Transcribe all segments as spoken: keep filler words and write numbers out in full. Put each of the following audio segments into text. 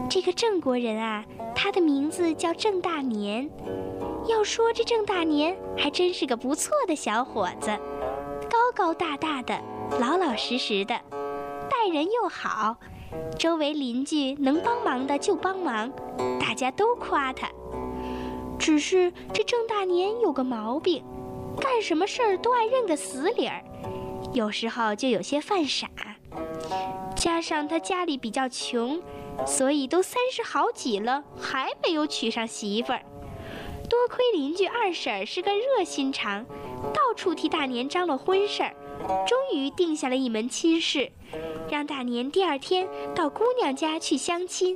这个郑国人啊，他的名字叫郑大年。要说这郑大年还真是个不错的小伙子，高高大大的，老老实实的，待人又好，周围邻居能帮忙的就帮忙，大家都夸他。只是这郑大年有个毛病，干什么事儿都爱认个死理儿，有时候就有些犯傻。加上他家里比较穷，所以都三十好几了，还没有娶上媳妇儿。多亏邻居二婶是个热心肠，到处替大年张罗婚事儿，终于定下了一门亲事，让大年第二天到姑娘家去相亲。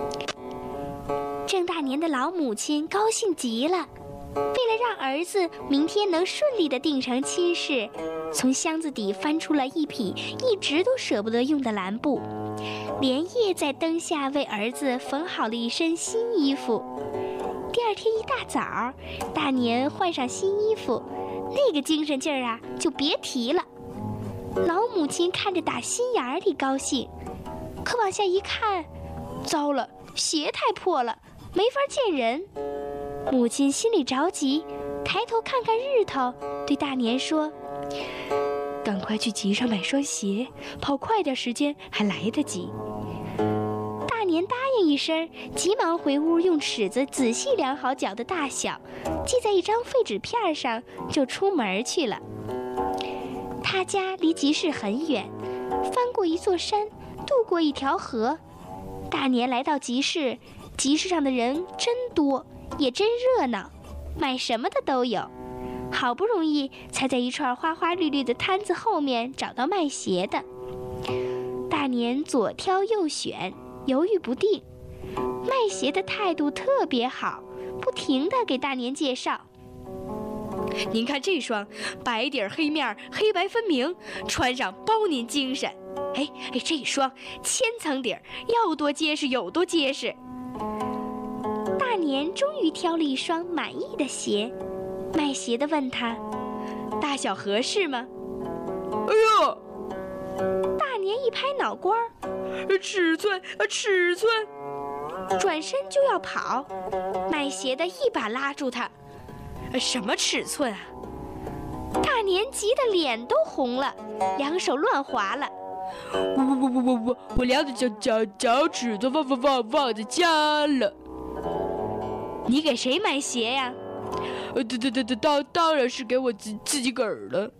郑大年的老母亲高兴极了，为了让儿子明天能顺利地定成亲事，从箱子底翻出了一匹一直都舍不得用的蓝布，连夜在灯下为儿子缝好了一身新衣服。第二天一大早，大年换上新衣服，那个精神劲儿啊，就别提了。老母亲看着打心眼里高兴，可往下一看，糟了，鞋太破了，没法见人。母亲心里着急，抬头看看日头，对大年说：“赶快去集上买双鞋，跑快点时间还来得及。”大年答应一声，急忙回屋用尺子仔细量好脚的大小，记在一张废纸片上，就出门去了。他家离集市很远，翻过一座山，渡过一条河。大年来到集市，集市上的人真多，也真热闹，买什么的都有。好不容易才在一串花花绿绿的摊子后面找到卖鞋的。大年左挑右选，犹豫不定，卖鞋的态度特别好，不停地给大年介绍：“您看这双，白底黑面，黑白分明，穿上包您精神。哎哎，这双千层底，要多结实有多结实。”大年终于挑了一双满意的鞋，卖鞋的问他：“大小合适吗？”“ 哎呀！” 大年一拍脑瓜儿，“ 尺寸，尺寸！” 转身就要跑，卖鞋的一把拉住他：“ 什么尺寸啊？” 大年急得脸都红了，两手乱划了：“ 我我我我我我量的脚脚脚尺寸忘忘忘忘在家了。”“ 你给谁买鞋呀？”“ 呃，对对对对，当当然是给我自自己个儿了。”“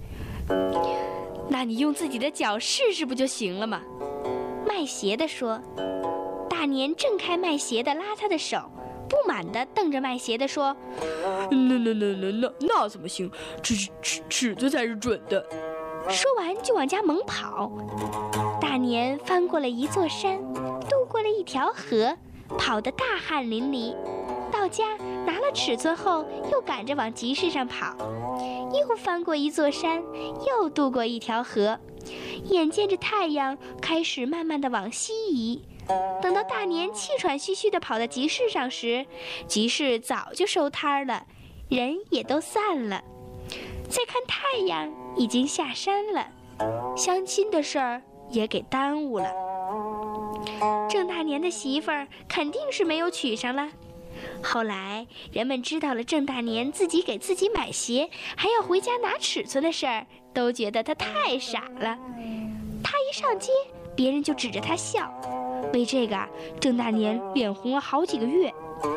那你用自己的脚试试不就行了吗？”卖鞋的说。大年挣开卖鞋的拉他的手，不满地瞪着卖鞋的说：“ 那那那那那那怎么行？尺尺尺寸才是准的。” 说完就往家猛跑。大年翻过了一座山，渡过了一条河，跑得大汗淋漓。到家拿了尺寸后，又赶着往集市上跑，又翻过一座山，又渡过一条河。眼见着太阳开始慢慢地往西移，等到大年气喘吁吁地跑到集市上时，集市早就收摊了，人也都散了。再看太阳已经下山了，相亲的事儿也给耽误了。郑大年的媳妇儿肯定是没有娶上了。后来人们知道了郑大年自己给自己买鞋，还要回家拿尺寸的事儿，都觉得他太傻了。他一上街，别人就指着他笑，为这个啊，郑大年脸红了好几个月。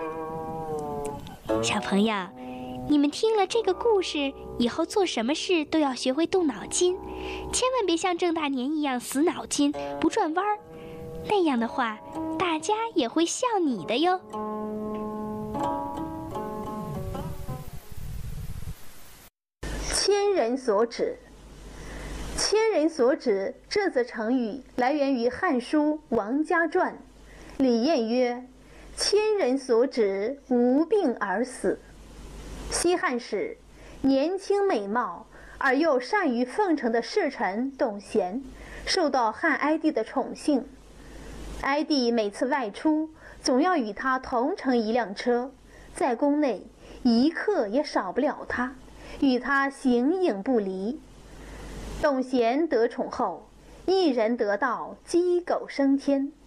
小朋友，你们听了这个故事以后，做什么事都要学会动脑筋，千万别像郑大年一样死脑筋不转弯儿，那样的话，大家也会笑你的哟。 千人所指，千人所指这则成语来源于《汉书·王家传》，李晏曰：“千人所指，无病而死。”西汉时，年轻美貌而又善于奉承的侍臣董贤，受到汉哀帝的宠幸。哀帝每次外出，总要与他同乘一辆车，在宫内一刻也少不了他，与他形影不离。董贤得宠后，一人得道，鸡狗升天。